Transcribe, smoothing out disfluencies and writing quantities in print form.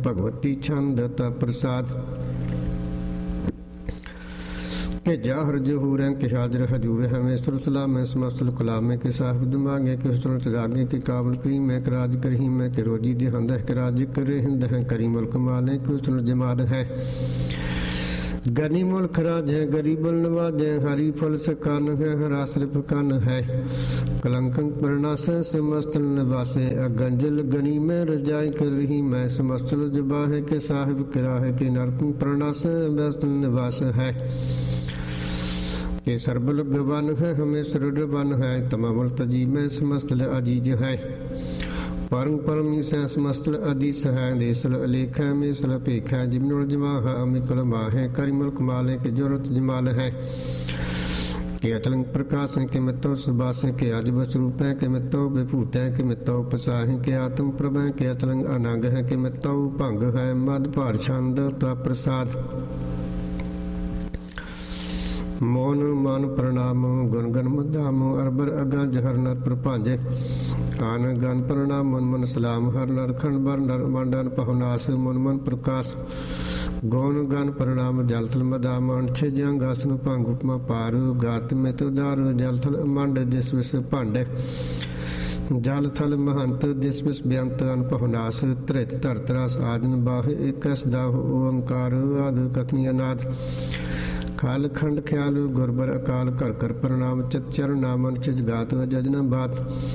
भगवती छंद ता प्रसाद के जाहर जहूर हैं कि हाजर हजूर है में सुरसला में समसल कलामे के साहिब दिमागे के सुन तरागे के काबल करी में कराज करही में के रोजी दिहंद है कराज करे हिंद है करी मुल्क माले के सुन जमाद है गनी मुल्क राज है गरीबल नवाज है हरी फल से कान है हरा सिर्फ कान है कलंकं प्रणास समस्तल निवासे अगंजल गनी में रजाई कर रही मैं समस्तल जुबा है के साहिब किरा है के नरकं प्रणास व्यस्तल निवास है के सर्बल गवन है हमें सरडवन है तमामुल तजी में समस्तल अजीज है परम परमी से समस्तल अदीस है देसल अलेख है मेसल पेख है जिमनुल जमा है अमिकल माह है करीमुल कमाल के जरूरत जमाल है के अतलंग प्रकाश है के मितो सुबास है के अजब स्वरूप है के मितो विभूत है के मितो पसा है के आत्म प्रभ है के अतलंग अनंग है के मितो भंग है मद भार छंद ता प्रसाद मोन मन प्रणाम गुण गण मधाम अरबर अगन हर नर प्रभांजे आन गन प्रणाम मन मन सलाम हर नर खंड बर नर मंडन पहुनास मन मन प्रकाश गौन गन प्रणाम जलथल मदाम अंठे जंगासन भंग उपमा पार गात मित उदार जलथल मंड दिस विस भांड जल थल महंत दिस विस बेअंत अन पहुनास त्रित धरतरास आदन बाह एकस दाह ओंकार आद कथनी अनाद खाल खंड ख्याल गुरबर अकाल कर कर प्रणाम चित चरण नामन चिज गात जजन बात